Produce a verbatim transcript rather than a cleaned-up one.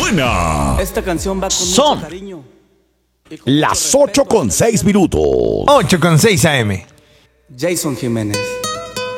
mañana. Esta canción va con Son mucho cariño. y con Las mucho ocho respeto. con seis minutos. ocho con seis A M. Jason Jiménez.